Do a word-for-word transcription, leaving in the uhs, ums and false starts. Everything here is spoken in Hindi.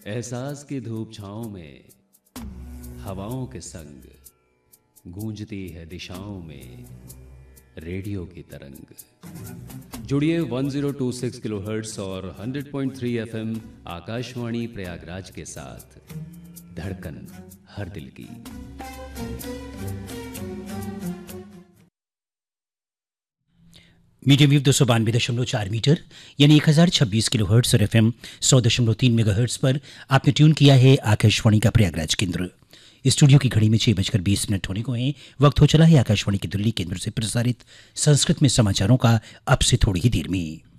एहसास की धूप छाँव में हवाओं के संग गूंजती है दिशाओं में रेडियो की तरंग। जुड़िए one zero two six kilohertz और hundred point three FM Akashvani Prayagraj के साथ। धड़कन हर दिल की। मीडियम वेव दो सौ बानवे दशमलव चार मीटर यानी एक हज़ार छब्बीस किलो हर्ट्स और एफ एम सौ दशमलव तीन मेगा हर्ट्स पर आपने ट्यून किया है आकाशवाणी का प्रयागराज केंद्र। स्टूडियो की घड़ी में छह बजकर बीस मिनट होने को हैं। वक्त हो चला है आकाशवाणी के दिल्ली केंद्र से प्रसारित संस्कृत में समाचारों का अब से थोड़ी ही देर में।